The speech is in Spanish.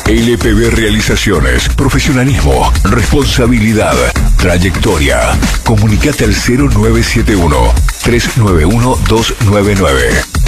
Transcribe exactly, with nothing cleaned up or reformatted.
L P B Realizaciones, profesionalismo, responsabilidad, trayectoria. Comunicate al cero nueve siete uno, tres nueve uno, dos nueve nueve.